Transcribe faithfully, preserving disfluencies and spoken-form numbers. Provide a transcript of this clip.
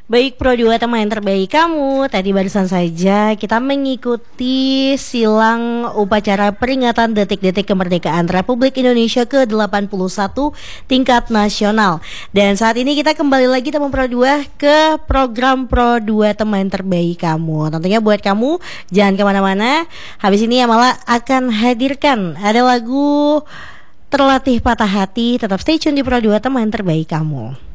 Baik Pro dua teman yang terbaik kamu. Tadi barusan saja kita mengikuti silang upacara peringatan detik-detik kemerdekaan Republik Indonesia ke delapan puluh satu tingkat nasional. Dan saat ini kita kembali lagi teman Pro dua ke program Pro dua teman terbaik kamu. Tentunya buat kamu jangan kemana-mana. Habis ini Amala akan hadirkan ada lagu Terlatih Patah Hati. Tetap stay tune di Pro dua teman terbaik kamu.